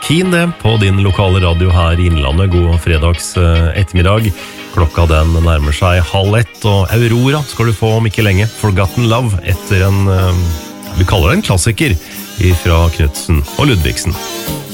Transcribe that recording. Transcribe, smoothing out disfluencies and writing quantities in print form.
Keen det på din lokale radio her i Innlandet. God fredags ettermiddag. Klokka den nærmer seg 12:30, og Aurora skal du få om ikke lenge. Forgotten Love etter en, vi kaller det en klassiker, fra Knudsen og Ludvigsen.